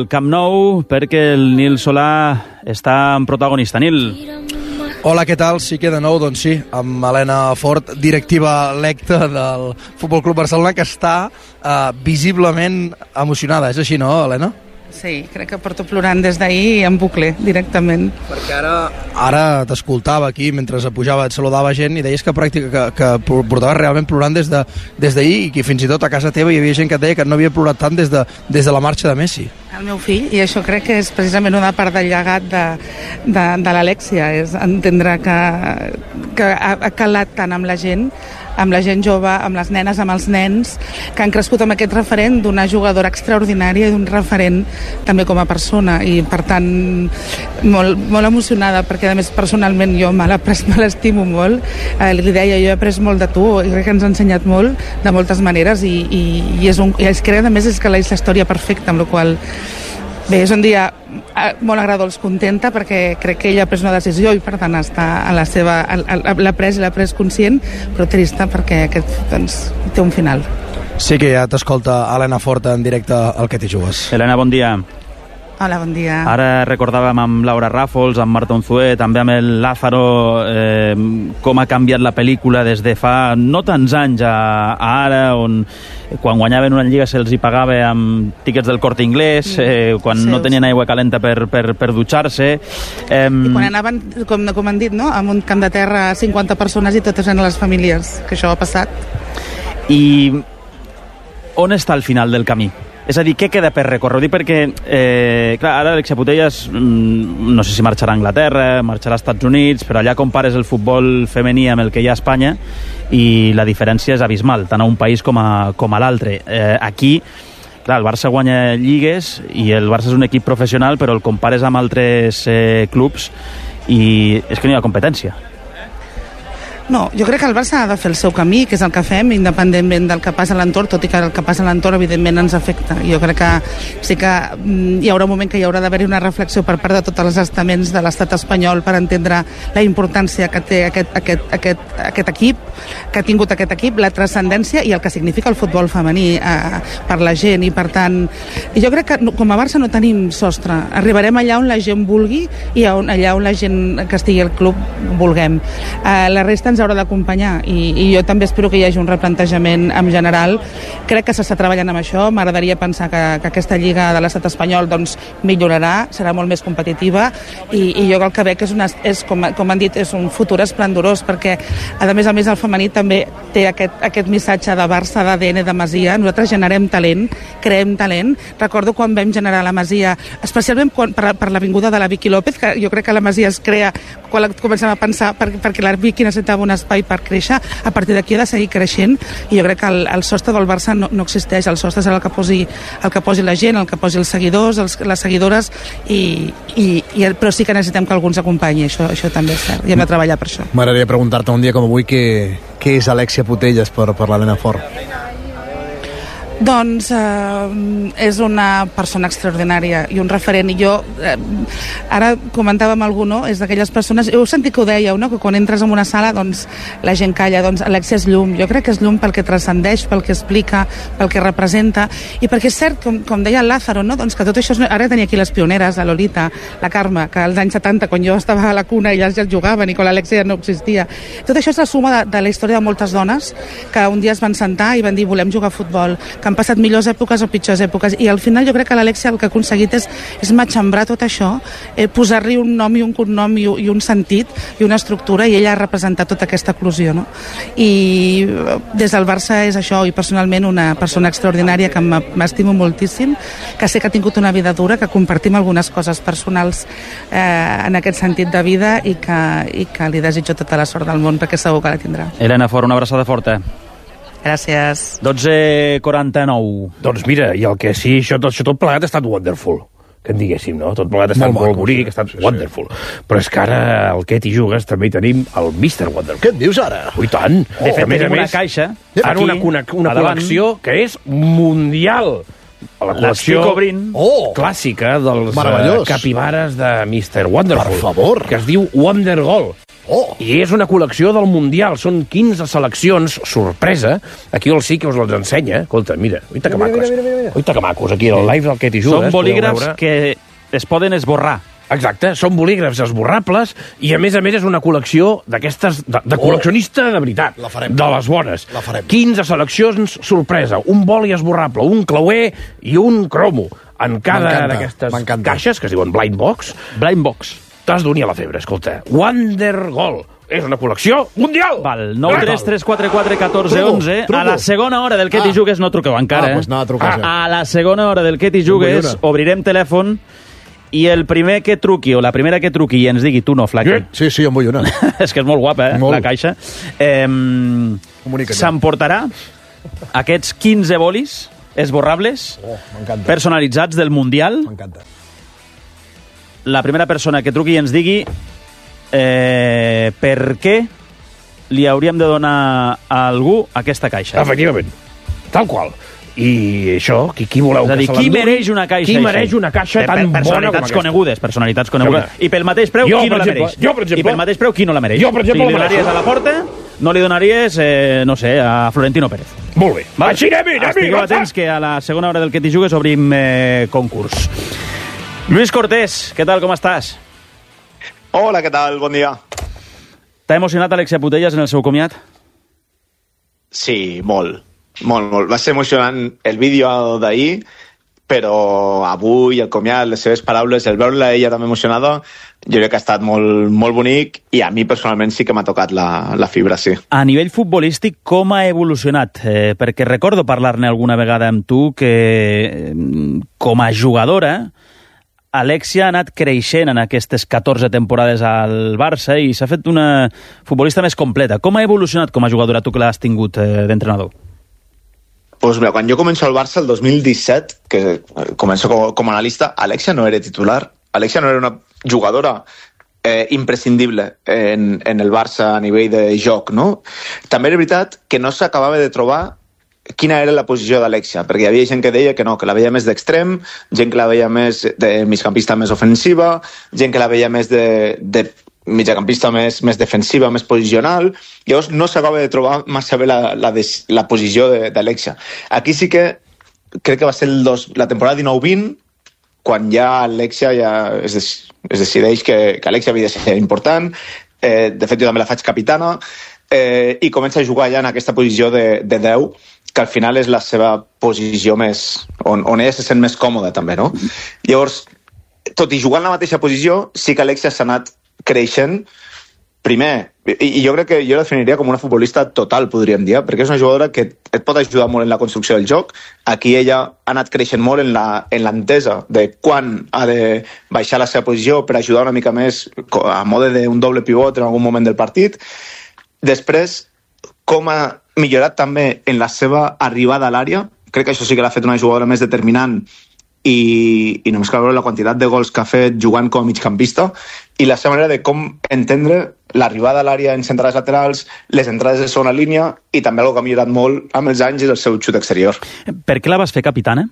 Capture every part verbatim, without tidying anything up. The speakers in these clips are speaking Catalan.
al Camp Nou perquè el Nil Solà està en protagonista. Nil. Hola, què tal? Sí que de nou, doncs sí, amb Helena Fort, directiva electa del Futbol Club Barcelona, que està eh, visiblement emocionada. És així, no, Helena? Sí, crec que porto plorant des d'ahir en bucle, directament. Perquè ara, ara t'escoltava aquí mentre pujava, et saludava gent i deies que, pràctica, que, que portaves realment plorant des de, des d'ahir i que fins i tot a casa teva hi havia gent que et deia que no havia plorat tant des de, des de la marxa de Messi. El meu fill, i això crec que és precisament una part del llegat de, de, de l'Alexia, és entendre que, que ha, ha calat tant amb la gent, amb la gent jove, amb les nenes, amb els nens, que han crescut amb aquest referent d'una jugadora extraordinària i d'un referent també com a persona, i per tant molt, molt emocionada, perquè a més personalment jo me l'estimo molt, eh, li deia, jo he après molt de tu i crec que ens ha ensenyat molt de moltes maneres, i, i, i, és un, i és que a més és que la història perfecta, amb la qual bé, és un dia molt agradós, contenta, perquè crec que ella ha pres una decisió i per tant està a la seva, l'ha pres i l'ha pres conscient, però trista perquè aquest, doncs, té un final. Sí que ja t'escolta Helena Fort en directe al Que t'hi jugues. Helena, bon dia. Hola, bon dia. Ara recordàvem amb Laura Ràfols, amb Marta Unzué, també amb el Lázaro, eh, com ha canviat la pel·lícula des de fa no tants anys a, a ara, on quan guanyaven una lliga se'ls hi pagava amb tíquets del Corte Inglés, eh, quan sí, no tenien aigua calenta per, per, per dutxar-se. Eh, I quan anaven, com, com han dit, no? amb un camp de terra, cinquanta persones i totes eren les famílies, que això ha passat. I on està el final del camí? És a dir, què queda per recórrer? Perquè, eh, clar, ara Alexia Putellas no sé si marxarà a Anglaterra, marxarà als Estats Units, però allà compares el futbol femení amb el que hi ha a Espanya i la diferència és abismal, tant a un país com a, com a l'altre. Eh, aquí, clar, el Barça guanya lligues i el Barça és un equip professional, però el compares amb altres eh, clubs i és que no hi ha competència. No, jo crec que el Barça ha de fer el seu camí, que és el que fem, independentment del que passa a l'entorn, tot i que el que passa a l'entorn, evidentment, ens afecta. Jo crec que sí que hi haurà un moment que hi haurà d'haver-hi una reflexió per part de tots els estaments de l'estat espanyol per entendre la importància que té aquest, aquest, aquest, aquest equip, que ha tingut aquest equip, la transcendència i el que significa el futbol femení eh, per la gent, i per tant, jo crec que com a Barça no tenim sostre. Arribarem allà on la gent vulgui i on, allà on la gent que estigui al club vulguem. Eh, la resta ens haurà d'acompanyar, i, i jo també espero que hi hagi un replantejament en general. Crec que s'està treballant amb això, m'agradaria pensar que, que aquesta lliga de l'estat espanyol doncs, millorarà, serà molt més competitiva, i, i jo el que veig és, una, és com, com han dit, és un futur esplendorós, perquè a més a més el femení també té aquest, aquest missatge de Barça, d'A D N de Masia. Nosaltres generem talent, creem talent. Recordo quan vam generar la Masia, especialment quan, per, per l'avinguda de la Vicky López, que jo crec que la Masia es crea quan comencem a pensar per, perquè la Vicky necessitava un espai per créixer. A partir d'aquí ha de seguir creixent, i jo crec que el, el sostre del Barça no, no existeix. El sostre serà el que posi, el que posi la gent, el que posi els seguidors, els, les seguidores, i, i, i, però sí que necessitem que algú ens acompanyi, això, això també és cert, i hem de treballar per això. M'agradaria preguntar-te un dia com avui què, què és Alexia Putellas per, per l'Helena Fort. Doncs eh, és una persona extraordinària i un referent, i jo eh, ara comentava amb algú, no? És d'aquelles persones, heu sentit que ho dèieu, no? Que quan entres en una sala doncs la gent calla. Doncs Alexia és llum, jo crec que és llum pel que transcendeix, pel que explica, pel que representa, i perquè és cert, com, com deia el Lázaro, no? Doncs que tot això és... Ara tenia aquí les pioneres, la Lolita, la Carme, que als anys setanta, quan jo estava a la cuna, elles ja jugaven i quan l'Alexia no existia. Tot això és la suma de, de la història de moltes dones que un dia es van sentar i van dir volem jugar a futbol, que han passat millors èpoques o pitjors èpoques, i al final jo crec que l'Alexia el que ha aconseguit és, és matxembrar tot això, eh, posar-li un nom i un cognom i, i un sentit i una estructura, i ella ha representat tota aquesta eclosió, no? I des del Barça és això, i personalment una persona extraordinària que m'estimo moltíssim, que sé que ha tingut una vida dura, que compartim algunes coses personals eh, en aquest sentit de vida, i que, i que li desitjo tota la sort del món, perquè segur que la tindrà. Helena Fort, una abraçada forta. Gràcies. dotze quaranta-nou. Doncs mira, i el que sí, això tot, això tot plegat ha estat wonderful, que en diguéssim, no? Tot plegat ha estat molt, molt bonic, ha estat sí, wonderful. Sí. Però és que ara, el Que t'hi jugues, també hi tenim el míster Wonderful. Què et dius ara? Ui, tant. Oh, de fet, tenim una caixa. Ara una, una, una col·lecció que és mundial. La col·lecció oh, clàssica dels uh, capibares de míster Wonderful. Per favor. Que es diu Wonder Goal. Oh. I és una col·lecció del Mundial. Són quinze seleccions, sorpresa. Aquí el sí que us les ensenya. Escolta, mira, oita que macos. Oita que macos, aquí el live del Que t'hi jugues. Són bolígrafs que es poden esborrar. Exacte, són bolígrafs esborrables i, a més a més, és una col·lecció d'aquestes... de, de col·leccionista de veritat. La farem. De les bones. La farem. quinze seleccions, sorpresa. Un boli esborrable, un clauer i un cromo. En cada d'aquestes caixes, que es diuen blind box, Blind box. t'has d'unir a la febre, escolta. Wonder Goal. És una col·lecció mundial. Val, nou tres tres quatre quatre un quatre un u. A la segona hora del Que t'hi jugues, no truqueu encara, ah, pues no, eh? A la segona hora del Que t'hi jugues, obrirem telèfon i el primer que truqui, o la primera que truqui i ens digui, tu no, Flaque. Sí, sí, en vull una. És que és molt guapa, eh, molt. La caixa. Eh, S'emportarà aquests quinze bolis esborrables oh, personalitzats del Mundial. M'encanta. La primera persona que truqui i ens digui eh, per què li hauríem de donar a algú aquesta caixa. Efectivament. Tal qual. I això, qui, qui voleu és a dir, que se qui l'endugui? mereix una caixa Qui així? mereix una caixa tan bona com personalitats conegudes, personalitats conegudes. Sí, I pel mateix preu, jo, qui no la exemple, mereix? jo, per exemple, I pel mateix preu, qui no la mereix? jo, per exemple, o sigui, li la donaries mereixo. a la porta, no li donaries, eh, no sé, a Florentino Pérez. Molt bé. Val? Així anem-hi, anem-hi. Estigueu atents que a la segona hora del Que t'hi jugues obrim eh, concurs. Lluís Cortés, què tal, com estàs? Hola, què tal? Bon dia. T'ha emocionat Alexia Putellas en el seu comiat? Sí, molt. Molt, molt. Va ser emocionant el vídeo d'ahir, però avui el comiat, les seves paraules, el veure-la ella també emocionada, jo crec que ha estat molt, molt bonic i a mi personalment sí que m'ha tocat la, la fibra, sí. A nivell futbolístic, com ha evolucionat? Eh, perquè recordo parlar-ne alguna vegada amb tu que eh, com a jugadora Alexia ha anat creixent en aquestes catorze temporades al Barça i s'ha fet una futbolista més completa. Com ha evolucionat com a jugadora tu que l'has tingut eh, d'entrenador? Pues mira, quan jo començo al Barça el dos mil disset, que començo com, com a analista, Alexia no era titular. Alexia no era una jugadora eh, imprescindible en, en el Barça a nivell de joc, no? També era veritat que no s'acabava de trobar quina era la posició d'Alexia, perquè hi havia gent que deia que no, que la veia més d'extrem, gent que la veia més de migcampista més ofensiva, gent que la veia més de, de mitjacampista més, més defensiva, més posicional. Llavors no s'acaba de trobar massa bé la, la, des, la posició d'Alexia. Aquí sí que crec que va ser el dos, la temporada dinou vint, quan ja Alexia ja es, des, es decideix que, que Alexia havia de ser important. Eh, de fet, jo també la faig capitana, eh, i comença a jugar ja en aquesta posició de, de deu, que al final és la seva posició més... on, on ella se sent més còmoda, també, no? Llavors, tot i jugar en la mateixa posició, sí que Alexia s'ha anat creixent. Primer, i, i jo crec que jo la definiria com una futbolista total, podríem dir, perquè és una jugadora que et pot ajudar molt en la construcció del joc. Aquí ella ha anat creixent molt en la, en l'entesa de quan ha de baixar la seva posició per ajudar una mica més a mode d'un doble pivot en algun moment del partit. Després, com ha millorat també en la seva arribada a l'àrea. Crec que això sí que l'ha fet una jugadora més determinant i, i només cal veure la quantitat de gols que ha fet jugant com a migcampista i la seva manera de com entendre l'arribada a l'àrea en centrals laterals, les entrades de segona línia i també algo que ha millorat molt amb els anys és el seu xut exterior. Per què la vas fer capitana?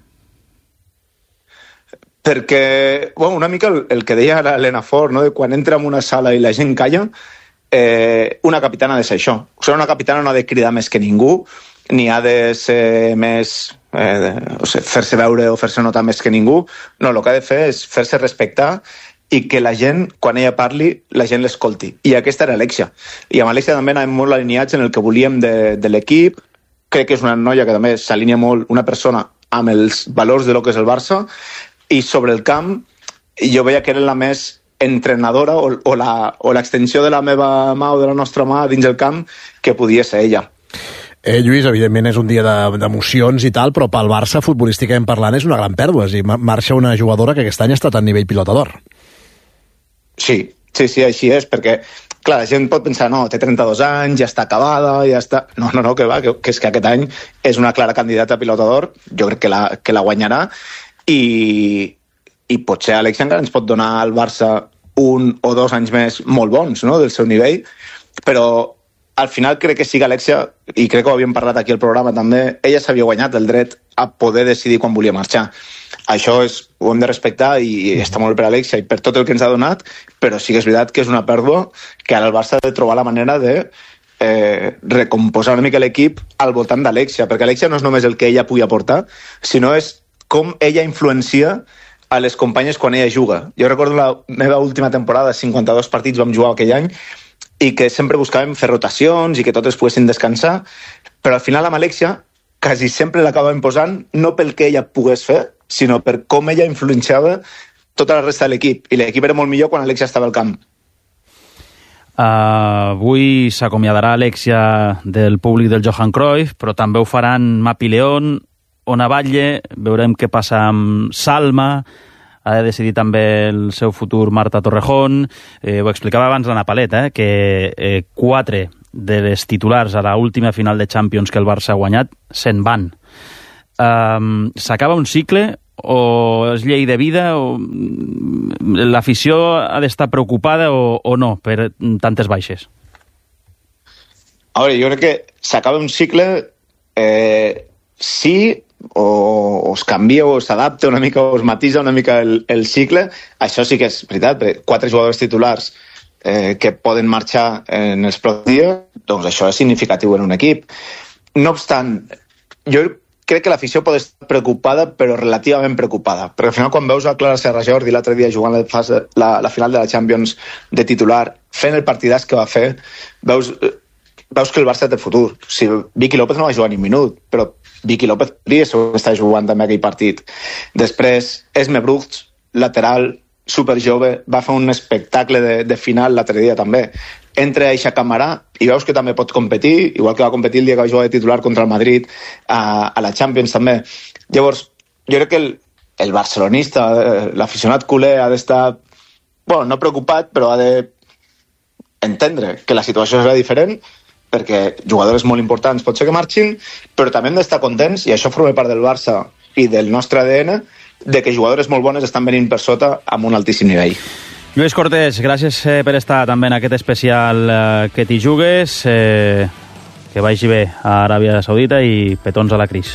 Perquè, bueno, una mica el, el que deia l'Helena Fort, no? De quan entra en una sala i la gent calla, eh, una capitana ha de ser això. O sigui, una capitana no ha de cridar més que ningú, ni ha de ser més... Eh, o sigui, fer-se veure o fer-se notar més que ningú. No, el que ha de fer és fer-se respectar i que la gent, quan ella parli, la gent l'escolti. I aquesta era Alexia. I amb Alexia també anàvem molt alineats en el que volíem de, de l'equip. Crec que és una noia que també s'alinea molt, una persona amb els valors de lo que és el Barça, i sobre el camp jo veia que era la més entrenadora o, o, la, o l'extensió de la meva mà o de la nostra mà dins el camp que podia ser ella. Eh, Lluís, evidentment és un dia d'emocions i tal, però pel Barça, futbolísticament parlant, és una gran pèrdua. És a dir, marxa una jugadora que aquest any ha estat a nivell pilota d'or. Sí, sí, sí, així és, perquè clar, la gent pot pensar, no, té trenta-dos anys, ja està acabada, ja està... No, no, no, que va, que, que és que aquest any és una clara candidata a pilota d'or, jo crec que la, que la guanyarà, i, i potser Alexia encara ens pot donar al Barça un o dos anys més molt bons, no?, del seu nivell, però al final crec que sí que Alexia, i crec que ho havíem parlat aquí al programa també, ella s'havia guanyat el dret a poder decidir quan volia marxar. això és, ho hem de respectar i està molt bé per Alexia i per tot el que ens ha donat, però sí que és veritat que és una pèrdua que ara el Barça ha de trobar la manera de eh, recomposar una mica l'equip al voltant d'Alexia, perquè Alexia no és només el que ella pugui aportar, sinó és com ella influencia a les companyes quan ella juga. Jo recordo la meva última temporada, cinquanta-dos partits vam jugar aquell any, i que sempre buscàvem fer rotacions i que totes poguessin descansar, però al final amb Alexia quasi sempre l'acabàvem posant no pel que ella pogués fer, sinó per com ella influenciava tota la resta de l'equip, i l'equip era molt millor quan Alexia estava al camp. Uh, avui s'acomiadarà Alexia del públic del Johan Cruyff, però també ho faran Mapi León, Ona Batlle, veurem què passa amb Salma, ha de decidir també el seu futur Marta Torrejón. Eh, ho explicava abans l'Anna Palet, eh, que eh, quatre de les titulars a l'última final de Champions que el Barça ha guanyat se'n van. Um, s'acaba un cicle o és llei de vida o l'afició ha d'estar preocupada o, o no per tantes baixes? A veure, jo crec que s'acaba un cicle eh, sí o, o es canvia o s'adapta una mica o es matisa una mica el, el cicle. Això sí que és veritat, perquè quatre jugadors titulars eh, que poden marxar en els pròxims dies, doncs això és significatiu en un equip. No obstant, jo crec que l'afició pot estar preocupada, però relativament preocupada. Perquè al final, quan veus a Clara Serra Jordi l'altre dia jugant la, fase, la, la final de la Champions de titular, fent el partidàs que va fer, veus, veus que el Barça té futur. O sigui, Vicky López no va jugar ni un minut, però Vicky López podria estar jugant també aquell partit. Després, Esme Brugts, lateral, superjove, va fer un espectacle de, de final l'altre dia també. Entra Aixa Camarà i veus que també pot competir, igual que va competir el dia que va jugar de titular contra el Madrid a, a la Champions també. Llavors, jo crec que el, el barcelonista, l'aficionat culer ha d'estar, bueno, no preocupat, però ha d'entendre que la situació serà diferent, perquè jugadors molt importants pot ser que marxin, però també hem d'estar contents, i això forma part del Barça i del nostre A D N, de que jugadores molt bones estan venint per sota amb un altíssim nivell. Lluís Cortés, gràcies eh, per estar també en aquest especial eh, que t'hi jugues, eh, que vagi bé a Aràbia Saudita i petons a la Cris.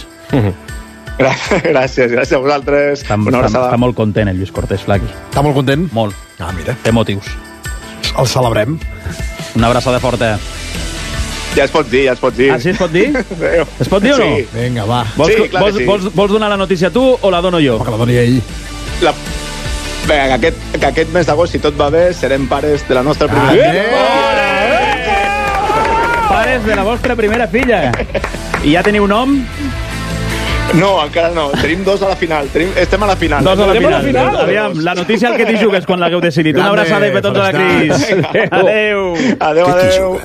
Gràcies, gràcies a vosaltres. Està, està, està molt content el Lluís Cortés, Flaqui. Està molt content? Molt. Ah, mira. Té motius. El celebrem. Una abraçada forta. Ja es pot dir, ja es pot dir. Ah, sí, es pot dir? Es pot dir o no? Sí. Vinga, va. Vols, sí, clar vols, que sí. vols, vols donar la notícia tu o la dono jo? Que la doni ell. La... Bé, que aquest, que aquest mes d'agost, si tot va bé, serem pares de la nostra primera filla. Pares de la vostra primera filla. I ja teniu nom? No, encara no. Tenim dos a la final. Tenim... Estem a la final. Dos a la final. A la final. Aviam, la notícia al que t'hi jugues quan l'hagueu decidit. Una abraçada i petons a la Cris. Adéu. Adéu, adéu.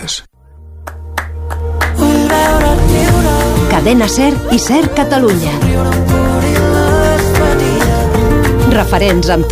Cadena SER i SER Catalunya. Referents amb tu.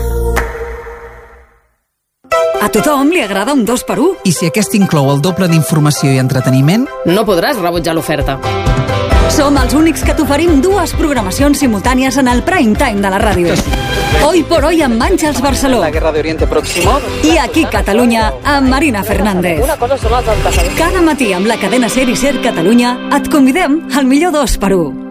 A tothom li agrada un dos per un. I si aquest inclou el doble d'informació i entreteniment? No podràs rebutjar l'oferta. Som els únics que t'oferim dues programacions simultànies en el prime time de la ràdio. Hoy por hoy amb Àngels Barceló. La guerra de Oriente Próximo. I aquí Catalunya amb Marina Fernández. Una cosa són els antecedents. Cada matí amb la cadena SER i SER Catalunya et convidem al millor dos per un.